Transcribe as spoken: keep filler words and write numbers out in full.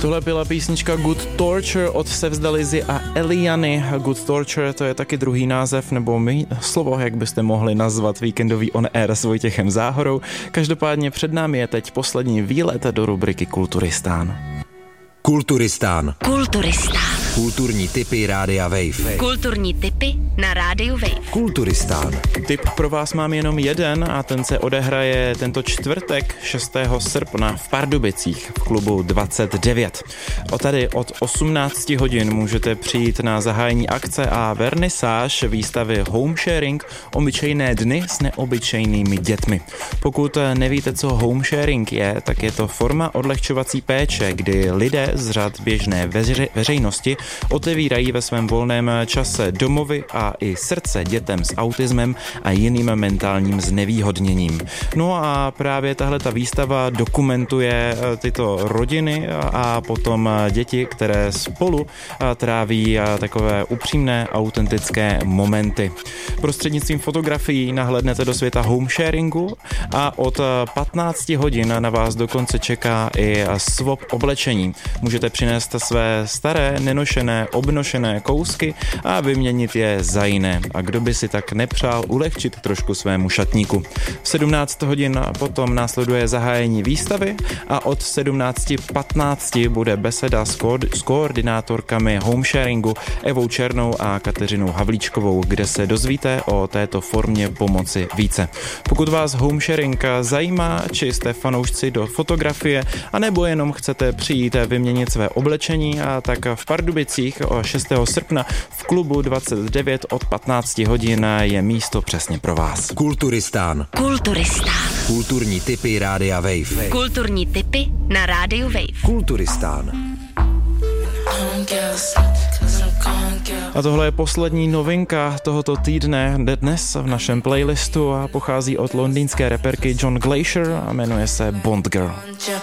Tohle byla písnička Good Torture od Sevzda Lizzy a Eliany. Good Torture, to je taky druhý název, nebo my, slovo, jak byste mohli nazvat víkendový on air s Vojtěchem Záhorou. Každopádně před námi je teď poslední výlet do rubriky Kulturistán. Kulturistán. Kulturistán. Kulturní tipy Rádia Wave. Kulturní tipy na Rádiu Wave. Kulturistán. Tip pro vás mám jenom jeden a ten se odehraje tento čtvrtek šestého srpna v Pardubicích v klubu dvacet devět. O tady od osmnácti hodin můžete přijít na zahájení akce a vernisáž výstavy Home Sharing obyčejné dny s neobyčejnými dětmi. Pokud nevíte, co home sharing je, tak je to forma odlehčovací péče, kdy lidé z řad běžné veře- veřejnosti otevírají ve svém volném čase domovy a i srdce dětem s autismem a jiným mentálním znevýhodněním. No a právě tahle ta výstava dokumentuje tyto rodiny a potom děti, které spolu tráví takové upřímné, autentické momenty. Prostřednictvím fotografií nahlédnete do světa home sharingu a od patnácti hodin na vás dokonce čeká i swap oblečení. Můžete přinést své staré, nenošené, obnošené kousky a vyměnit je za jiné. A kdo by si tak nepřál ulehčit trošku svému šatníku. V sedmnáct hodin potom následuje zahájení výstavy a od sedmnáct patnáct bude beseda s, ko- s koordinátorkami home sharingu Evou Černou a Kateřinou Havlíčkovou, kde se dozvíte o této formě pomoci více. Pokud vás home sharing zajímá, či jste fanoušci do fotografie, anebo jenom chcete přijít vyměnit své oblečení, a tak v Pardubicích šestého srpna v klubu dvacet devět od patnácti hodin je místo přesně pro vás. Kulturistán. Kulturistán. Kulturní tipy Rádia Wave. Kulturní tipy na Rádiu Wave. Kulturistán. A tohle je poslední novinka tohoto týdne dnes v našem playlistu a pochází od londýnské reperky John Glacier a jmenuje se Bond Girl.